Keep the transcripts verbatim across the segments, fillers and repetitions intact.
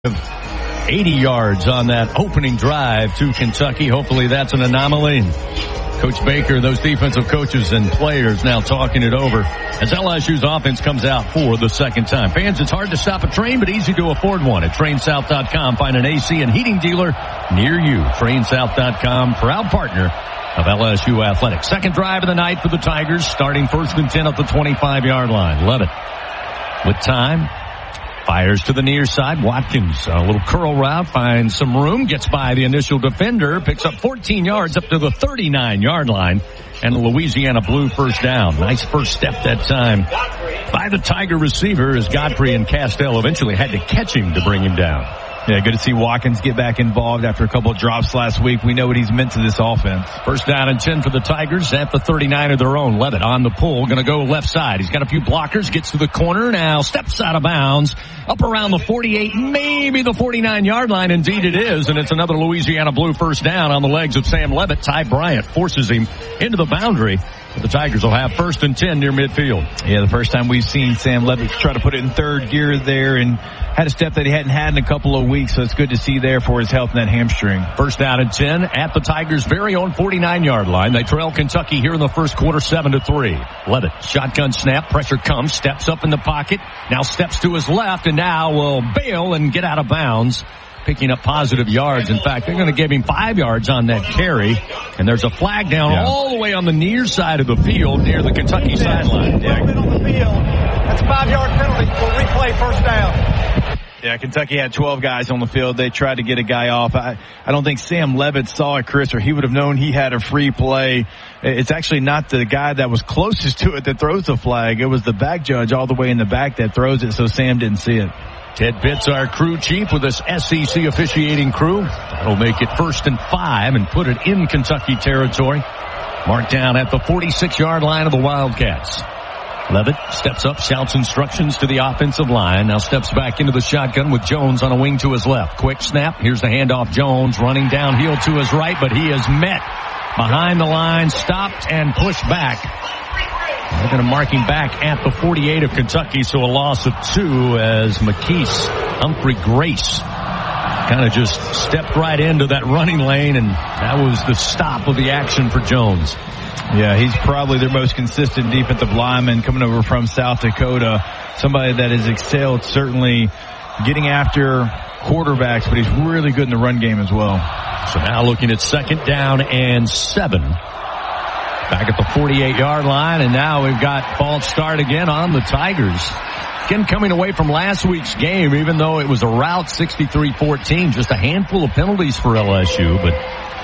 eighty yards on that opening drive to Kentucky. Hopefully that's an anomaly. Coach Baker, those defensive coaches and players now talking it over as L S U's offense comes out for the second time. Fans, it's hard to stop a train, but easy to afford one. At train south dot com, find an A C and heating dealer near you. train south dot com, proud partner of L S U Athletics. Second drive of the night for the Tigers, starting first and ten at the twenty-five-yard line. Levitt with time. Fires to the near side. Watkins, a little curl route, finds some room, gets by the initial defender, picks up fourteen yards up to the thirty-nine-yard line, and the Louisiana Blue first down. Nice first step that time by the Tiger receiver as Godfrey and Castell eventually had to catch him to bring him down. Yeah, good to see Watkins get back involved after a couple of drops last week. We know what he's meant to this offense. First down and ten for the Tigers at the thirty-nine of their own. Levitt on the pull, going to go left side. He's got a few blockers, gets to the corner, now steps out of bounds, up around the forty-eight, maybe the forty-nine-yard line. Indeed it is, and it's another Louisiana Blue first down on the legs of Sam Levitt. Ty Bryant forces him into the boundary. The Tigers will have first and ten near midfield. Yeah, the first time we've seen Sam Levitt try to put it in third gear there and had a step that he hadn't had in a couple of weeks, so it's good to see there for his health in that hamstring. First down and ten at the Tigers' very own forty-nine-yard line. They trail Kentucky here in the first quarter, seven to three. Levitt, shotgun snap, pressure comes, steps up in the pocket, now steps to his left, and now will bail and get out of bounds, picking up positive yards. In fact, they're going to give him five yards on that carry, and there's a flag down yeah. all the way on the near side of the field near the Kentucky sideline. Yeah. On the field. That's a five-yard penalty. We'll replay first down. Yeah, Kentucky had twelve guys on the field. They tried to get a guy off. I, I don't think Sam Levitt saw it, Chris, or he would have known he had a free play. It's actually not the guy that was closest to it that throws the flag. It was the back judge all the way in the back that throws it, so Sam didn't see it. Ted Pitts, our crew chief with this S E C officiating crew. That'll make it first and five and put it in Kentucky territory. Marked down at the forty-six-yard line of the Wildcats. Levitt steps up, shouts instructions to the offensive line. Now steps back into the shotgun with Jones on a wing to his left. Quick snap. Here's the handoff. Jones running downhill to his right, but he is met behind the line, stopped and pushed back. They're going to mark him back at the forty-eight of Kentucky, so a loss of two as McKeese, Humphrey Grace, kind of just stepped right into that running lane, and that was the stop of the action for Jones. Yeah, he's probably their most consistent defensive lineman coming over from South Dakota. Somebody that has excelled certainly getting after quarterbacks, but he's really good in the run game as well. So now looking at second down and seven. Back at the forty-eight-yard line, and now we've got false start again on the Tigers. Again, coming away from last week's game, even though it was a rout sixty-three fourteen, just a handful of penalties for L S U, but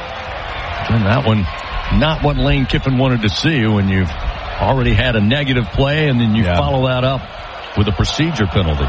again, that one, not what Lane Kiffin wanted to see when you've already had a negative play and then you yeah. follow that up with a procedure penalty.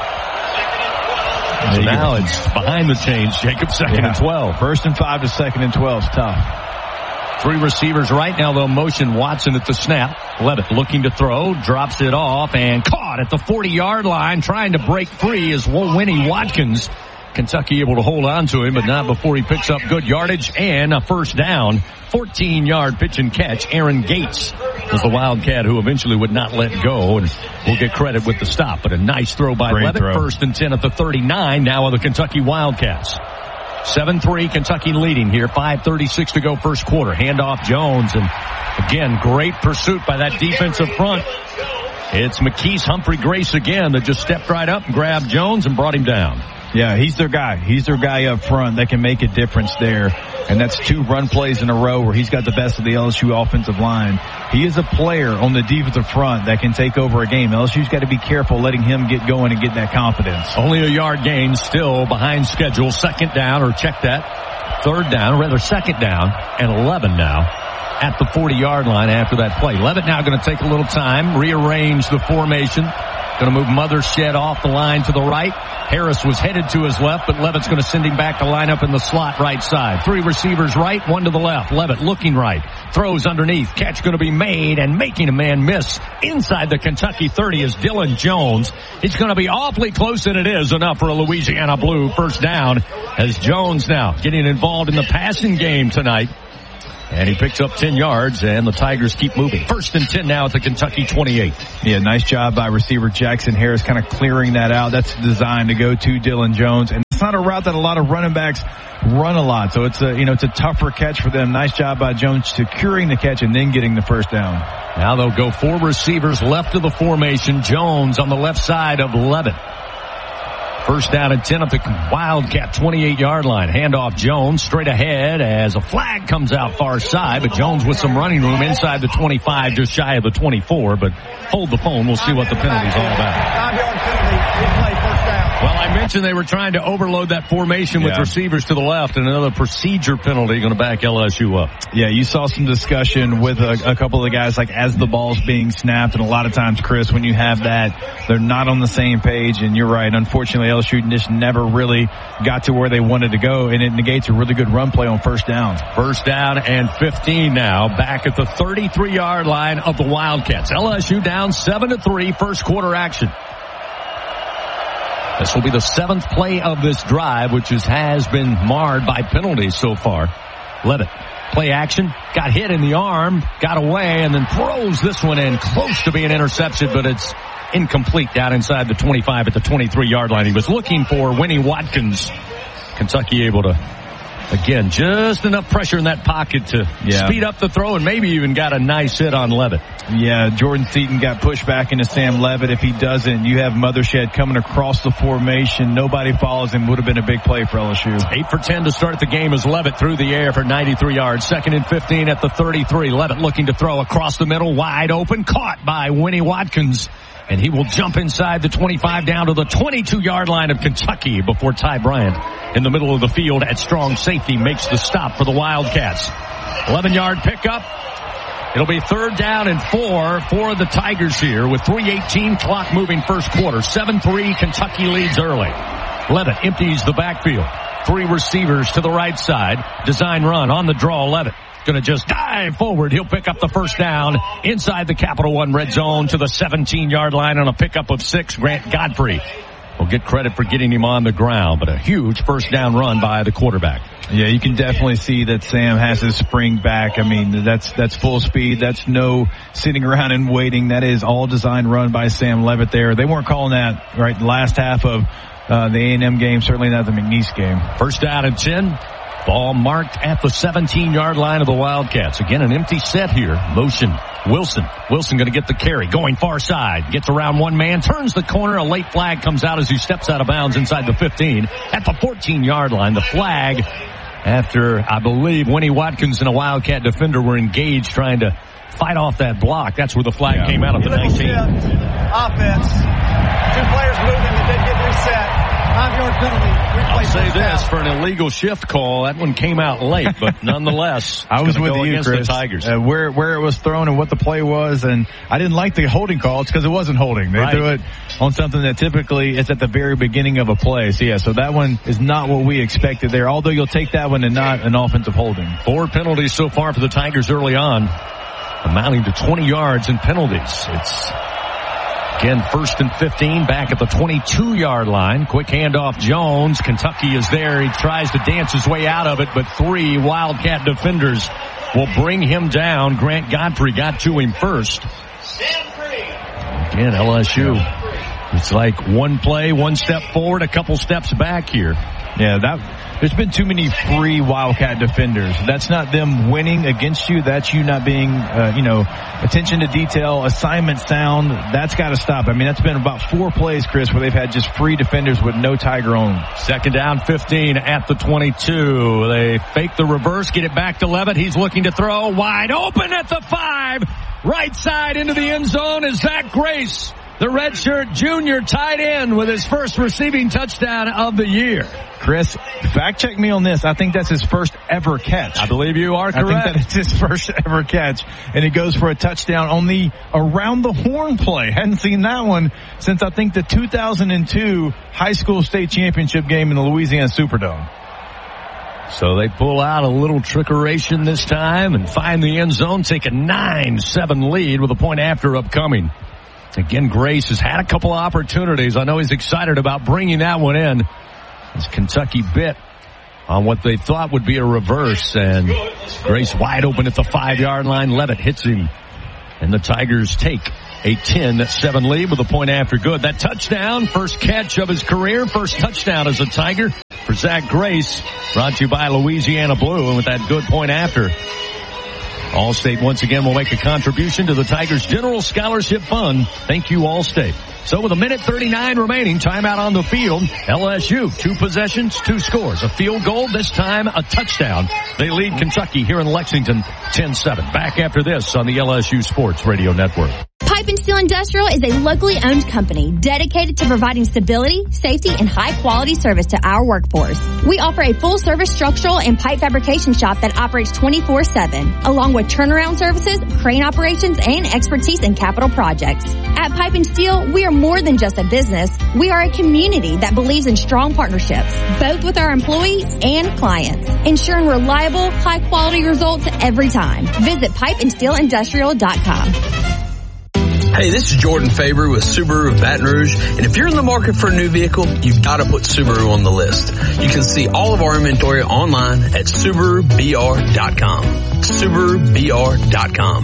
So now it's behind the chains, Jacob, second yeah. and twelve. First and five to second and twelve is tough. Three receivers right now. They'll motion Watson at the snap. Levitt looking to throw, drops it off, and caught at the forty-yard line, trying to break free is Winnie Watkins. Kentucky able to hold on to him, but not before he picks up good yardage and a first down. fourteen-yard pitch and catch. Aaron Gates was the Wildcat who eventually would not let go, and we'll get credit with the stop. But a nice throw by Great Levitt. Throw. First and ten at the thirty-nine now of the Kentucky Wildcats. seven three, Kentucky leading here. five thirty-six to go first quarter. Handoff Jones, and again, great pursuit by that defensive front. It's McKeese, Humphrey Grace again that just stepped right up and grabbed Jones and brought him down. Yeah, he's their guy. He's their guy up front that can make a difference there. And that's two run plays in a row where he's got the best of the L S U offensive line. He is a player on the defensive front that can take over a game. L S U's got to be careful letting him get going and get that confidence. Only a yard gain, still behind schedule. Second down, or check that. Third down, or rather second down, and eleven now at the forty-yard line after that play. Levitt now going to take a little time, rearrange the formation. Going to move Mothershed off the line to the right. Harris was headed to his left, but Levitt's going to send him back to line up in the slot right side. Three receivers right, one to the left. Levitt looking right. Throws underneath. Catch going to be made, and making a man miss inside the Kentucky thirty is Dylan Jones. It's going to be awfully close, and it is enough for a Louisiana Blue first down as Jones now getting involved in the passing game tonight. And he picks up ten yards, and the Tigers keep moving. First and ten now at the Kentucky twenty-eight. Yeah, nice job by receiver Jackson Harris kind of clearing that out. That's designed to go to Dylan Jones. And not a route that a lot of running backs run a lot. So it's a, you know, it's a tougher catch for them. Nice job by Jones securing the catch and then getting the first down. Now they'll go four receivers left of the formation. Jones on the left side of Levitt. First down and ten at the Wildcat twenty-eight yard line. Handoff Jones straight ahead as a flag comes out far side, but Jones with some running room inside the twenty-five, just shy of the twenty-four, but hold the phone. We'll see what the penalty's all about. Five-yard penalty, replay, first down. Well, I mentioned they were trying to overload that formation with yeah. receivers to the left, and another procedure penalty going to back L S U up. Yeah, you saw some discussion with a, a couple of the guys, like as the ball's being snapped, and a lot of times, Chris, when you have that, they're not on the same page, and you're right. Unfortunately, L S U just never really got to where they wanted to go, and it negates a really good run play on first down. First down and fifteen now, back at the thirty-three yard line of the Wildcats. L S U down seven to three, first quarter action. This will be the seventh play of this drive, which is, has been marred by penalties so far. Levitt, play action, got hit in the arm, got away, and then throws this one in, close to being intercepted, but it's incomplete down inside the twenty-five at the twenty-three yard line. He was looking for Winnie Watkins. Kentucky able to, again, just enough pressure in that pocket to yeah. speed up the throw, and maybe even got a nice hit on Levitt. Yeah, Jordan Seaton got pushed back into Sam Levitt. If he doesn't, you have Mothershed coming across the formation. Nobody follows him. Would have been a big play for L S U. Eight for ten to start the game as Levitt through the air for ninety-three yards. Second and fifteen at the thirty-three. Levitt looking to throw across the middle, wide open, caught by Winnie Watkins. And he will jump inside the twenty-five down to the twenty-two yard line of Kentucky before Ty Bryant in the middle of the field at strong safety makes the stop for the Wildcats. eleven yard pickup. It'll be third down and four for the Tigers here with three eighteen clock moving first quarter. seven three Kentucky leads early. Levitt empties the backfield. Three receivers to the right side. Design run on the draw. Levitt going to just dive forward. He'll pick up the first down inside the Capital One red zone to the seventeen yard line on a pickup of six. Grant Godfrey will get credit for getting him on the ground, but a huge first down run by the quarterback. Yeah, you can definitely see that Sam has his spring back. I mean, that's that's full speed. That's no sitting around and waiting. That is all design run by Sam Levitt there. They weren't calling that, right, the last half of uh, the A and M game, certainly not the McNeese game. First down and ten. Ball marked at the seventeen yard line of the Wildcats. Again, an empty set here. Motion. Wilson. Wilson going to get the carry. Going far side. Gets around one man. Turns the corner. A late flag comes out as he steps out of bounds inside the fifteen. At the fourteen yard line, the flag after, I believe, Winnie Watkins and a Wildcat defender were engaged trying to fight off that block. That's where the flag yeah. came out of the nineteen. Offense. Two players moving that didn't get reset. Five-yard penalty. I'll say this, for an illegal shift call, that one came out late, but nonetheless, I was with you, against Chris. The Tigers. Uh, where where it was thrown and what the play was, and I didn't like the holding call. It's because it wasn't holding. They right. threw it on something that typically is at the very beginning of a play. So yeah, so that one is not what we expected there. Although you'll take that one and not an offensive holding. Four penalties so far for the Tigers early on, amounting to twenty yards in penalties. It's again, first and fifteen back at the twenty-two yard line. Quick handoff Jones. Kentucky is there. He tries to dance his way out of it, but three Wildcat defenders will bring him down. Grant Godfrey got to him first. Again, L S U. It's like one play, one step forward, a couple steps back here. Yeah, that there's been too many free Wildcat defenders. That's not them winning against you. That's you not being, uh, you know, attention to detail, assignment sound. That's got to stop. I mean, that's been about four plays, Chris, where they've had just free defenders with no Tiger on them. Second down, fifteen at the twenty-two. They fake the reverse, get it back to Levitt. He's looking to throw wide open at the five. Right side into the end zone is Zach Grace, the redshirt junior tight end, with his first receiving touchdown of the year. Chris, fact check me on this. I think that's his first ever catch. I believe you are correct. I think that it's his first ever catch, and he goes for a touchdown on the around the horn play. Hadn't seen that one since I think the two thousand two high school state championship game in the Louisiana Superdome. So they pull out a little trickeration this time and find the end zone, take a nine seven lead with a point after upcoming. Again, Grace has had a couple of opportunities. I know he's excited about bringing that one in as Kentucky bit on what they thought would be a reverse, and Grace wide open at the five yard line. Levitt hits him, and the Tigers take a ten seven lead with a point after good. That touchdown, first catch of his career, first touchdown as a Tiger. for Zach Grace. Brought to you by Louisiana Blue, and with that good point after. Allstate once again will make a contribution to the Tigers General Scholarship Fund. Thank you, Allstate. So with a minute thirty-nine remaining, timeout on the field. L S U, two possessions, two scores. A field goal, this time a touchdown. They lead Kentucky here in Lexington ten seven. Back after this on the L S U Sports Radio Network. Pipe and Steel Industrial is a locally owned company dedicated to providing stability, safety, and high-quality service to our workforce. We offer a full-service structural and pipe fabrication shop that operates twenty-four seven, along with turnaround services, crane operations, and expertise in capital projects. At Pipe and Steel, we are more than just a business. We are a community that believes in strong partnerships, both with our employees and clients, ensuring reliable, high-quality results every time. Visit pipe and steel industrial dot com. Hey, this is Jordan Faber with Subaru of Baton Rouge, and if you're in the market for a new vehicle, you've got to put Subaru on the list. You can see all of our inventory online at Subaru B R dot com. Subaru B R dot com.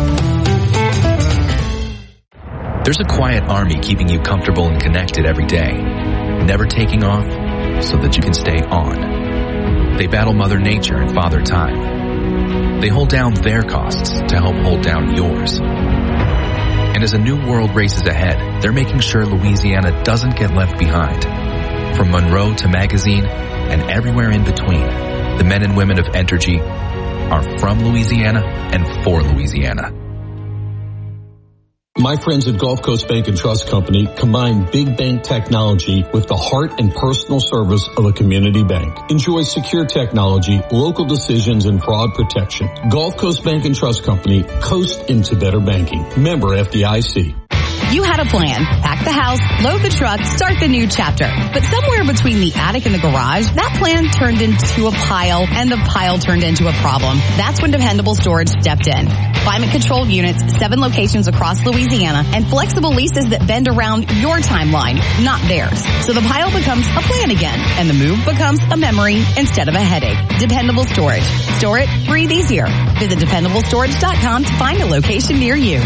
There's a quiet army keeping you comfortable and connected every day, never taking off so that you can stay on. They battle Mother Nature and Father Time. They hold down their costs to help hold down yours. And as a new world races ahead, they're making sure Louisiana doesn't get left behind. From Monroe to Magazine and everywhere in between, the men and women of Entergy are from Louisiana and for Louisiana. My friends at Gulf Coast Bank and Trust Company combine big bank technology with the heart and personal service of a community bank. Enjoy secure technology, local decisions, and fraud protection. Gulf Coast Bank and Trust Company, coast into better banking. Member F D I C. You had a plan. Pack the house, load the truck, start the new chapter. But somewhere between the attic and the garage, that plan turned into a pile, and the pile turned into a problem. That's when Dependable Storage stepped in. Climate-controlled units, seven locations across Louisiana, and flexible leases that bend around your timeline, not theirs. So the pile becomes a plan again, and the move becomes a memory instead of a headache. Dependable Storage. Store it, breathe easier. Visit dependable storage dot com to find a location near you.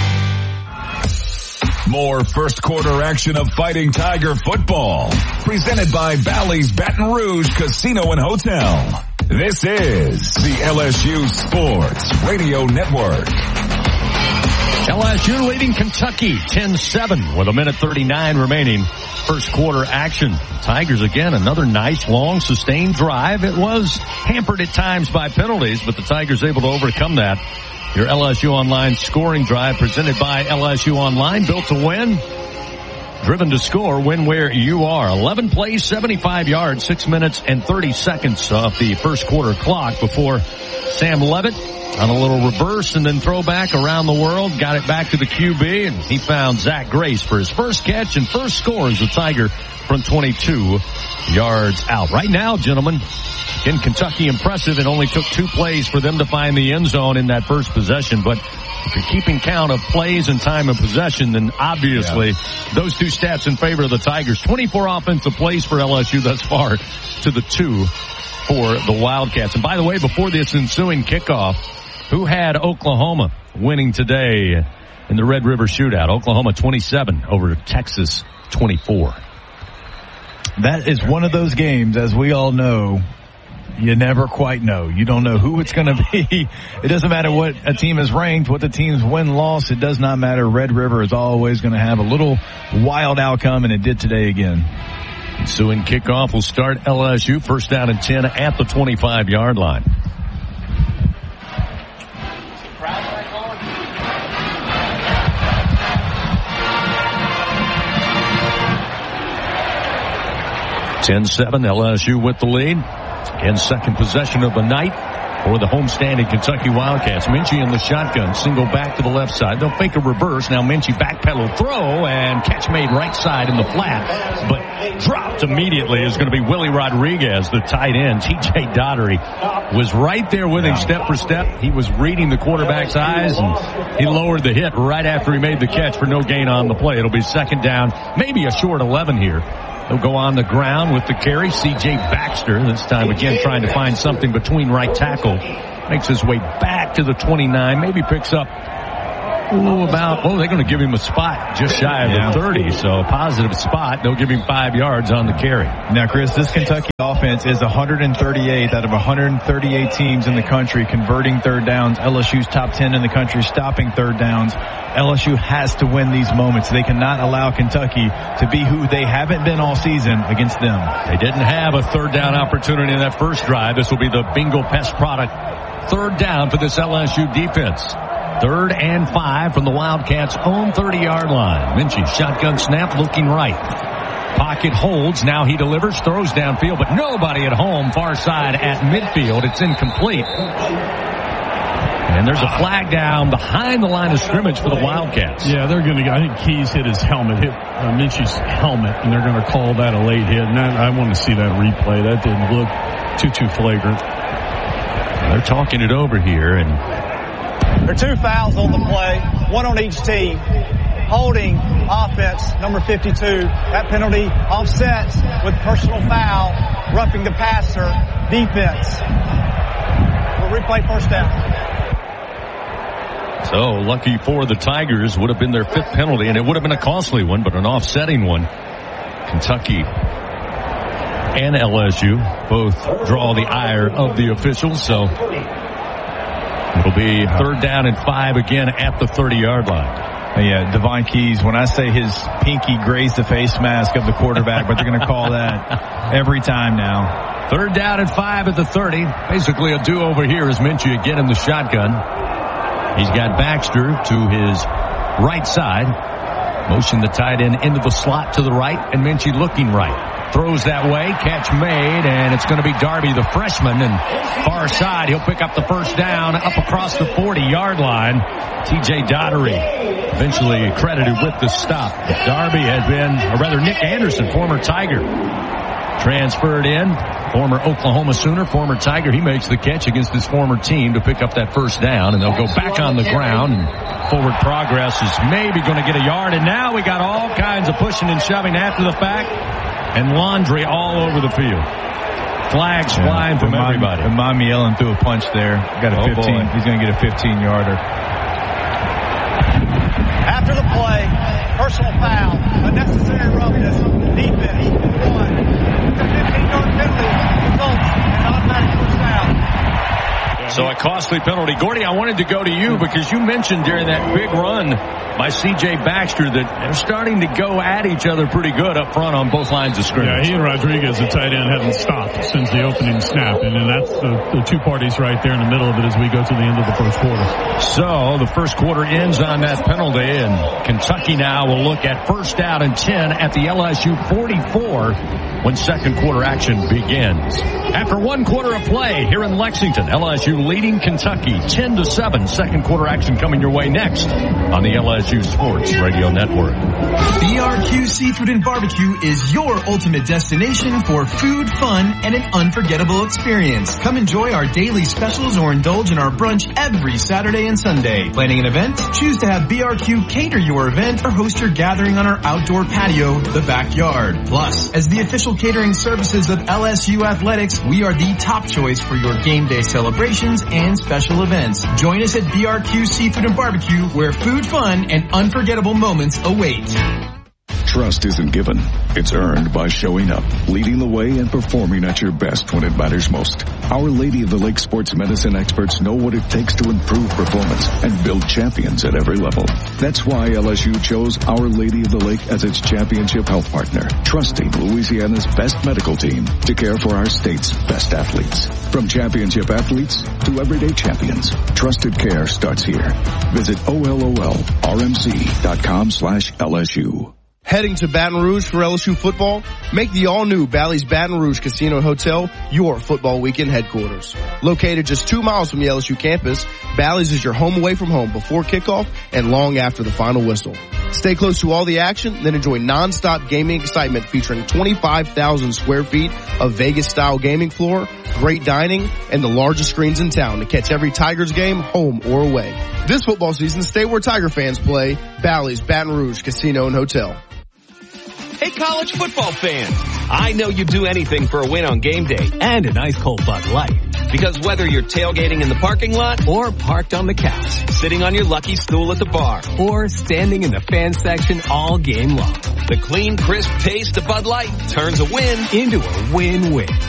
More first quarter action of Fighting Tiger football. Presented by Bally's Baton Rouge Casino and Hotel. This is the L S U Sports Radio Network. L S U leading Kentucky ten seven with a minute thirty-nine remaining. First quarter action. Tigers again, another nice long sustained drive. It was hampered at times by penalties, but the Tigers able to overcome that. Your L S U Online scoring drive presented by L S U Online, built to win, driven to score, win where you are. eleven plays, seventy-five yards, six minutes and thirty seconds off the first quarter clock before Sam Levitt on a little reverse and then throw back around the world, got it back to the Q B, and he found Zach Grace for his first catch and first score as a Tiger from twenty-two yards out. Right now, gentlemen, in Kentucky, impressive. It only took two plays for them to find the end zone in that first possession. But if you're keeping count of plays and time of possession, then obviously yeah. those two stats in favor of the Tigers. twenty-four offensive plays for L S U thus far to the two for the Wildcats. And by the way, before this ensuing kickoff, who had Oklahoma winning today in the Red River Shootout? Oklahoma twenty-seven over Texas twenty-four. That is one of those games, as we all know, you never quite know. You don't know who it's going to be. It doesn't matter what a team is ranked, what the team's win-loss. It does not matter. Red River is always going to have a little wild outcome, and it did today again. Ensuing kickoff will start L S U first down and ten at the twenty-five yard line. ten seven, L S U with the lead. In second possession of the night for the homestanding Kentucky Wildcats. Minchie in the shotgun, single back to the left side. They'll fake a reverse. Now Minchie backpedal throw, and catch made right side in the flat. But dropped immediately is going to be Willie Rodriguez, the tight end. T J Daugherty was right there with him step for step. He was reading the quarterback's eyes, and he lowered the hit right after he made the catch for no gain on the play. It'll be second down, maybe a short eleven here. He'll go on the ground with the carry. C J Baxter, this time again trying to find something between right tackle. Makes his way back to the twenty-nine. Maybe picks up Ooh, about, oh, they're going to give him a spot just shy of yeah. the thirty, so a positive spot. They'll give him five yards on the carry. Now, Chris, this Kentucky offense is one hundred thirty-eighth out of one hundred thirty-eight teams in the country converting third downs. L S U's top ten in the country stopping third downs. L S U has to win these moments. They cannot allow Kentucky to be who they haven't been all season against them. They didn't have a third down opportunity in that first drive. This will be the Bingo Pest product. Third down for this L S U defense. Third and five from the Wildcats' own thirty-yard line. Minchie, shotgun snap, looking right. Pocket holds. Now he delivers, throws downfield, but nobody at home. Far side at midfield. It's incomplete. And there's a flag down behind the line of scrimmage for the Wildcats. Yeah, they're going to. I think Keys hit his helmet, hit uh, Minchie's helmet, and they're going to call that a late hit. And I, I want to see that replay. That didn't look too too flagrant. They're talking it over here, and there are two fouls on the play, one on each team. Holding offense, number fifty-two. That penalty offsets with personal foul, roughing the passer, defense. We'll replay first down. So lucky for the Tigers, would have been their fifth penalty, and it would have been a costly one, but an offsetting one. Kentucky and L S U both draw the ire of the officials, so it'll be third down and five again at the thirty-yard line. Yeah, Devon Keys, when I say his pinky grazed the face mask of the quarterback, but they're going to call that every time now. Third down and five at the thirty. Basically a do-over here as Minchie again in the shotgun. He's got Baxter to his right side. Motion the tight end into the slot to the right, and Minchie looking right. Throws that way, catch made, and it's going to be Darby, the freshman, and far side. He'll pick up the first down up across the forty-yard line. T J Daugherty eventually credited with the stop. Darby has been, or rather Nick Anderson, former Tiger, transferred in. Former Oklahoma Sooner, former Tiger. He makes the catch against his former team to pick up that first down, and they'll go back on the ground, and forward progress is maybe going to get a yard. And now we got all kinds of pushing and shoving after the fact, and laundry all over the field. Flags yeah, flying from Imam, everybody. Imam yelling through a punch there. Got a oh fifteen. Boy. He's going to get a fifteen-yarder. After the play, personal foul, unnecessary roughness, defense, one. It's a fifteen-yard penalty, results in automatic first down. So a costly penalty. Gordy, I wanted to go to you because you mentioned during that big run by C J Baxter that they're starting to go at each other pretty good up front on both lines of scrimmage. Yeah, he and Rodriguez, the tight end, haven't stopped since the opening snap, and, and that's the, the two parties right there in the middle of it as we go to the end of the first quarter. So the first quarter ends on that penalty, and Kentucky now will look at first down and ten at the L S U forty-four when second quarter action begins. After one quarter of play here in Lexington, L S U leading Kentucky ten to seven. Second quarter action coming your way next on the L S U Sports Radio Network. B R Q Seafood and Barbecue is your ultimate destination for food, fun, and an unforgettable experience. Come enjoy our daily specials or indulge in our brunch every Saturday and Sunday. Planning an event? Choose to have B R Q cater your event or host your gathering on our outdoor patio, the backyard. Plus, as the official catering services of L S U Athletics, we are the top choice for your game day celebrations and special events. Join us at B R Q Seafood and Barbecue, where food, fun, and unforgettable moments await. Trust isn't given. It's earned by showing up, leading the way, and performing at your best when it matters most. Our Lady of the Lake sports medicine experts know what it takes to improve performance and build champions at every level. That's why L S U chose Our Lady of the Lake as its championship health partner, trusting Louisiana's best medical team to care for our state's best athletes. From championship athletes to everyday champions, trusted care starts here. Visit O L O L R M C dot com slash L S U. Heading to Baton Rouge for L S U football? Make the all-new Bally's Baton Rouge Casino Hotel your football weekend headquarters. Located just two miles from the L S U campus, Bally's is your home away from home before kickoff and long after the final whistle. Stay close to all the action, then enjoy non-stop gaming excitement featuring twenty-five thousand square feet of Vegas-style gaming floor, great dining, and the largest screens in town to catch every Tigers game home or away. This football season, stay where Tiger fans play, Bally's Baton Rouge Casino and Hotel. Hey, college football fans, I know you'd do anything for a win on game day. And an ice cold Bud Light. Because whether you're tailgating in the parking lot or parked on the couch, sitting on your lucky stool at the bar, or standing in the fan section all game long, the clean, crisp taste of Bud Light turns a win into a win-win.